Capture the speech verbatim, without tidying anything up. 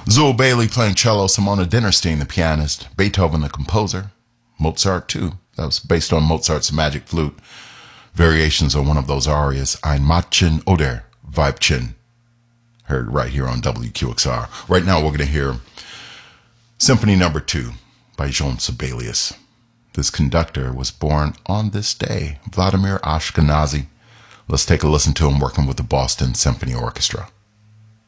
Zool Bailey playing cello, Simona Dinnerstein, the pianist, Beethoven, the composer, Mozart, too. That was based on Mozart's Magic Flute. Variations on one of those arias, Ein Mädchen oder Weibchen. Heard right here on W Q X R. Right now we're going to hear Symphony Number Two by Jean Sibelius. This conductor was born on this day, Vladimir Ashkenazy. Let's take a listen to him working with the Boston Symphony Orchestra.